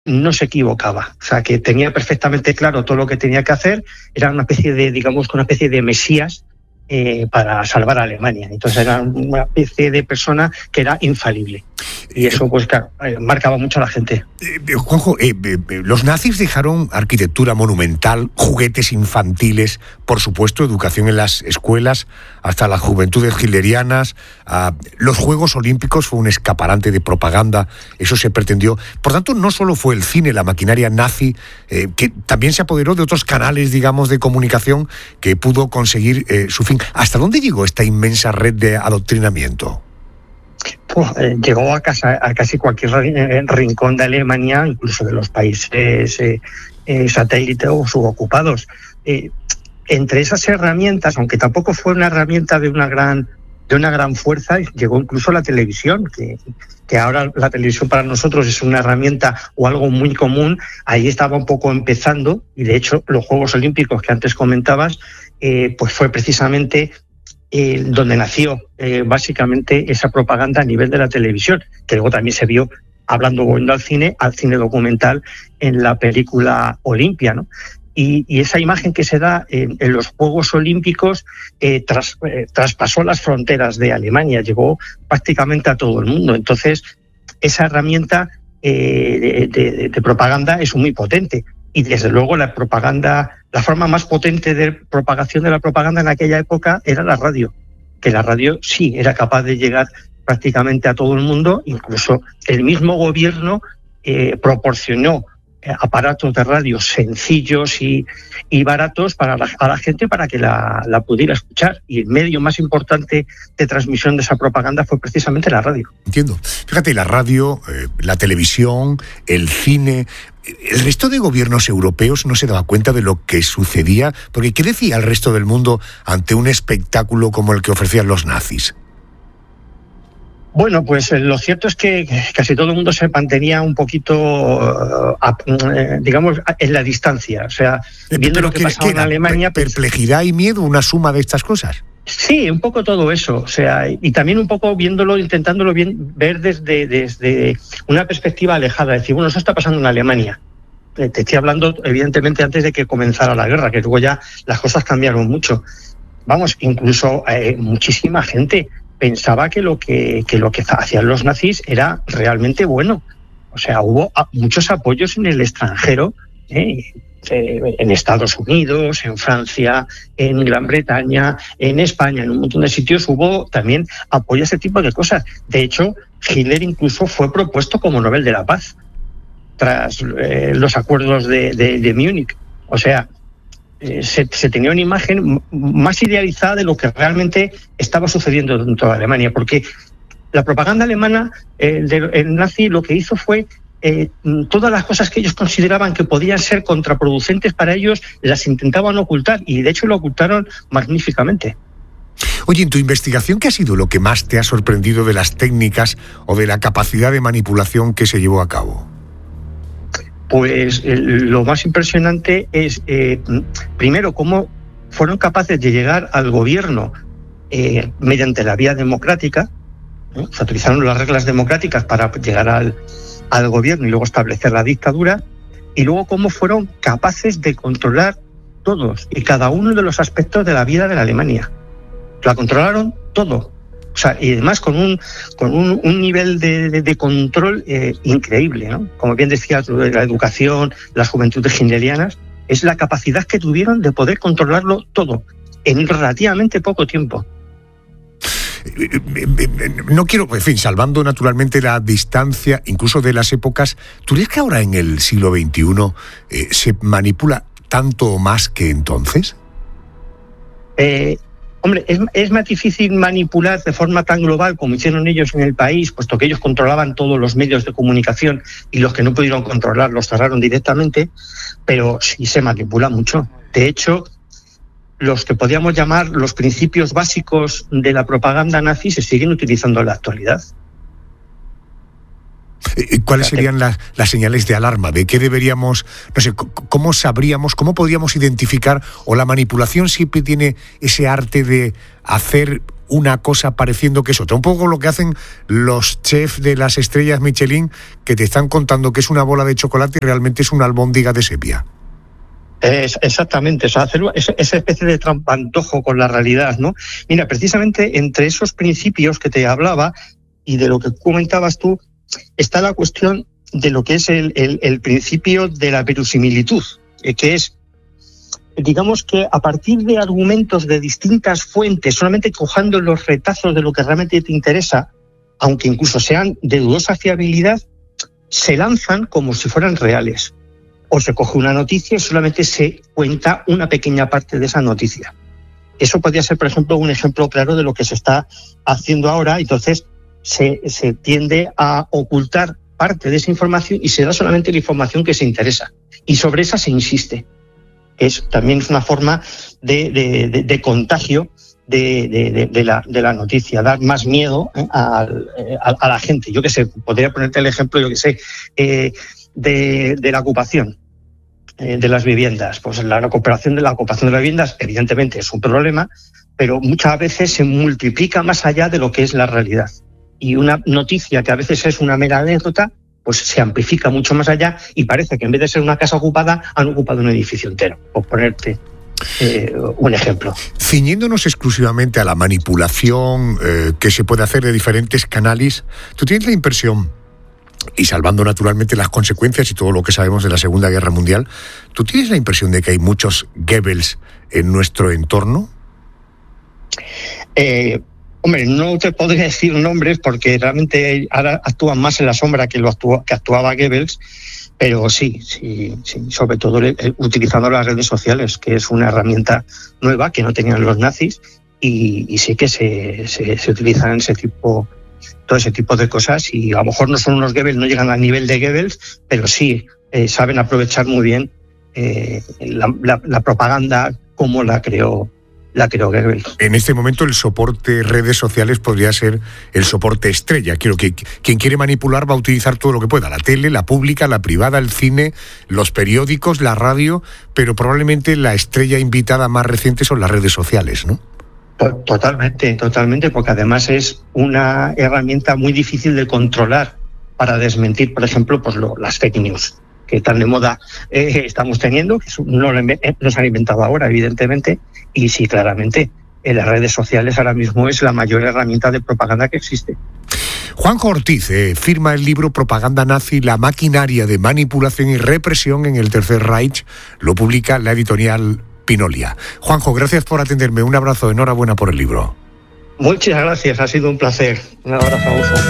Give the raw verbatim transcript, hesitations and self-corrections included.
no se equivocaba. O sea, que tenía perfectamente claro todo lo que tenía que hacer. Era una especie de, digamos, una especie de mesías eh, para salvar a Alemania. Entonces era una especie de persona que era infalible. Y eso, pues claro, eh, marcaba mucho a la gente. Eh, Juanjo, eh, eh, los nazis dejaron arquitectura monumental, juguetes infantiles, por supuesto, educación en las escuelas, hasta las juventudes hitlerianas. Uh, los Juegos Olímpicos fue un escaparate de propaganda, eso se pretendió. Por tanto, no solo fue el cine, la maquinaria nazi, eh, que también se apoderó de otros canales, digamos, de comunicación que pudo conseguir eh, su fin. ¿Hasta dónde llegó esta inmensa red de adoctrinamiento? Pues, eh, llegó a, casa, a casi cualquier rincón de Alemania, incluso de los países eh, eh, satélites o subocupados. Eh, entre esas herramientas, aunque tampoco fue una herramienta de una gran de una gran fuerza, llegó incluso la televisión, que, que ahora la televisión para nosotros es una herramienta o algo muy común. Ahí estaba un poco empezando, y de hecho los Juegos Olímpicos que antes comentabas, eh, pues fue precisamente Eh, donde nació eh, básicamente esa propaganda a nivel de la televisión, que luego también se vio, hablando volviendo al cine, al cine documental en la película Olimpia, ¿no? Y, y esa imagen que se da en, en los Juegos Olímpicos eh, tras, eh, traspasó las fronteras de Alemania, llegó prácticamente a todo el mundo. Entonces, esa herramienta eh, de, de, de propaganda es muy potente. Y desde luego la propaganda, la forma más potente de propagación de la propaganda en aquella época era la radio, que la radio sí era capaz de llegar prácticamente a todo el mundo. Incluso el mismo gobierno eh, proporcionó eh, aparatos de radio sencillos y, y baratos para la, a la gente para que la, la pudiera escuchar. Y el medio más importante de transmisión de esa propaganda fue precisamente la radio. Entiendo. Fíjate, la radio, eh, la televisión, el cine. ¿El resto de gobiernos europeos no se daba cuenta de lo que sucedía? Porque ¿qué decía el resto del mundo ante un espectáculo como el que ofrecían los nazis? Bueno, pues lo cierto es que casi todo el mundo se mantenía un poquito, eh, digamos, en la distancia. O sea, viendo Pero lo que ¿qué, pasaba qué en era? Alemania... ¿Perplejidad y miedo, una suma de estas cosas? Sí, un poco todo eso, o sea, y también un poco viéndolo, intentándolo bien, ver desde, desde una perspectiva alejada, decir, bueno, eso está pasando en Alemania. Te estoy hablando, evidentemente, antes de que comenzara la guerra, que luego ya las cosas cambiaron mucho. Vamos, incluso eh, muchísima gente pensaba que lo que, que lo que hacían los nazis era realmente bueno. O sea, hubo muchos apoyos en el extranjero, ¿eh? En Estados Unidos, en Francia, en Gran Bretaña, en España, en un montón de sitios hubo también apoyo a ese tipo de cosas. De hecho, Hitler incluso fue propuesto como Nobel de la Paz tras eh, los acuerdos de, de, de Múnich. O sea, eh, se, se tenía una imagen más idealizada de lo que realmente estaba sucediendo dentro de Alemania, porque la propaganda alemana, eh, de, el nazi, lo que hizo fue Eh, todas las cosas que ellos consideraban que podían ser contraproducentes para ellos, las intentaban ocultar, y de hecho lo ocultaron magníficamente. Oye, en tu investigación, ¿qué ha sido lo que más te ha sorprendido de las técnicas o de la capacidad de manipulación que se llevó a cabo? Pues eh, lo más impresionante es, eh, primero, cómo fueron capaces de llegar al gobierno eh, mediante la vía democrática, ¿eh? O sea, utilizaron las reglas democráticas para llegar al al gobierno y luego establecer la dictadura, y luego cómo fueron capaces de controlar todos y cada uno de los aspectos de la vida de la Alemania. La controlaron todo. O sea, y además con un con un, un nivel de, de, de control eh, increíble, ¿no? Como bien decías, la educación, las juventudes hitlerianas, es la capacidad que tuvieron de poder controlarlo todo en relativamente poco tiempo. No quiero, en fin, salvando naturalmente la distancia, incluso de las épocas, ¿tú crees que ahora en el siglo veintiuno eh, se manipula tanto o más que entonces? Eh, hombre, es, es más difícil manipular de forma tan global como hicieron ellos en el país, puesto que ellos controlaban todos los medios de comunicación y los que no pudieron controlar los cerraron directamente, pero sí se manipula mucho. De hecho, los que podríamos llamar los principios básicos de la propaganda nazi se siguen utilizando en la actualidad. ¿Cuáles serían las, las señales de alarma? ¿De qué deberíamos, no sé, cómo sabríamos, cómo podríamos identificar, o la manipulación siempre tiene ese arte de hacer una cosa pareciendo que es otra. Un poco lo que hacen los chefs de las estrellas Michelin, que te están contando que es una bola de chocolate y realmente es una albóndiga de sepia. Es, exactamente, o sea, hacer esa, esa especie de trampantojo con la realidad, ¿no? Mira, precisamente entre esos principios que te hablaba y de lo que comentabas tú, está la cuestión de lo que es el, el, el principio de la verosimilitud, eh, que es, digamos que a partir de argumentos de distintas fuentes, solamente cojando los retazos de lo que realmente te interesa, aunque incluso sean de dudosa fiabilidad, se lanzan como si fueran reales. O se coge una noticia y solamente se cuenta una pequeña parte de esa noticia. Eso podría ser, por ejemplo, un ejemplo claro de lo que se está haciendo ahora. Entonces, se, se tiende a ocultar parte de esa información y se da solamente la información que se interesa. Y sobre esa se insiste. Es, también es una forma de, de, de, de contagio de, de, de, la, de la noticia, dar más miedo eh, a, a, a la gente. Yo qué sé, podría ponerte el ejemplo, yo qué sé, eh, de, de la ocupación de las viviendas. Pues la recuperación de la ocupación de las viviendas evidentemente es un problema, pero muchas veces se multiplica más allá de lo que es la realidad. Y una noticia que a veces es una mera anécdota, pues se amplifica mucho más allá y parece que en vez de ser una casa ocupada, han ocupado un edificio entero, por ponerte eh, un ejemplo. Ciñéndonos exclusivamente a la manipulación eh, que se puede hacer de diferentes canales, ¿tú tienes la impresión, y salvando naturalmente las consecuencias y todo lo que sabemos de la Segunda Guerra Mundial, ¿tú tienes la impresión de que hay muchos Goebbels en nuestro entorno? Eh, hombre, no te podría decir nombres porque realmente ahora actúan más en la sombra que lo actúa, que actuaba Goebbels, pero sí, sí, sí, sobre todo el, el, utilizando las redes sociales, que es una herramienta nueva que no tenían los nazis y, y sí que se, se, se utilizan en ese tipo todo ese tipo de cosas, y a lo mejor no son unos Goebbels, no llegan al nivel de Goebbels, pero sí eh, saben aprovechar muy bien eh, la, la, la propaganda como la creó la creó Goebbels. En este momento el soporte redes sociales podría ser el soporte estrella. Quiero que quien quiere manipular va a utilizar todo lo que pueda, la tele, la pública, la privada, el cine, los periódicos, la radio, pero probablemente la estrella invitada más reciente son las redes sociales, ¿no? Totalmente, totalmente, porque además es una herramienta muy difícil de controlar para desmentir, por ejemplo, pues lo, las fake news que tan de moda eh, estamos teniendo, que no los han inventado ahora, evidentemente, y sí, claramente, en las redes sociales ahora mismo es la mayor herramienta de propaganda que existe. Juanjo Ortiz eh, firma el libro Propaganda Nazi, la maquinaria de manipulación y represión en el Tercer Reich, lo publica la editorial Pinolia. Juanjo, gracias por atenderme. Un abrazo, enhorabuena por el libro. Muchas gracias, ha sido un placer. Un abrazo a vosotros.